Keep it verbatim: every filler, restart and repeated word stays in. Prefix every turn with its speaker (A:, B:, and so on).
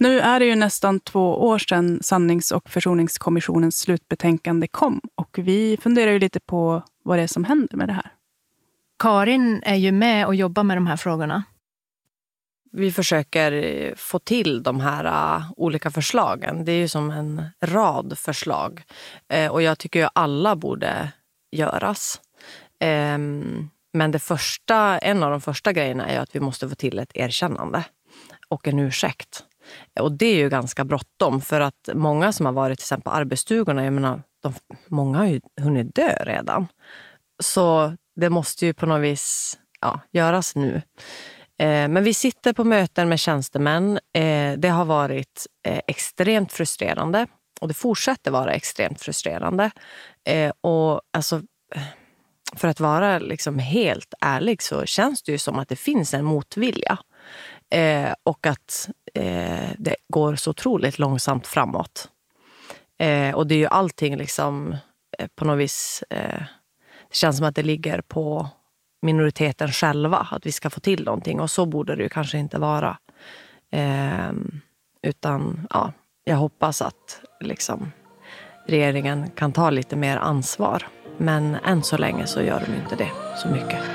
A: Nu är det ju nästan två år sedan sannings- och försoningskommissionens slutbetänkande kom. Och vi funderar ju lite på vad det är som händer med det här.
B: Karin är ju med och jobbar med de här frågorna.
C: Vi försöker få till de här uh, olika förslagen. Det är ju som en rad förslag. Uh, och jag tycker ju alla borde göras. Um, men det första, en av de första grejerna är att vi måste få till ett erkännande och en ursäkt. Och det är ju ganska bråttom, för att många som har varit till exempel på arbetsstugorna, jag menar, de, många har ju hunnit dö redan. Så det måste ju på något vis ja, göras nu. Eh, men vi sitter på möten med tjänstemän. Eh, det har varit eh, extremt frustrerande, och det fortsätter vara extremt frustrerande. Eh, och alltså, för att vara liksom helt ärlig så känns det ju som att det finns en motvilja. Eh, och att eh, det går så otroligt långsamt framåt. Eh, och det är ju allting liksom eh, på något vis, eh, det känns som att det ligger på minoriteten själva att vi ska få till någonting, och så borde det ju kanske inte vara. Eh, utan ja, jag hoppas att liksom regeringen kan ta lite mer ansvar, men än så länge så gör de inte det så mycket.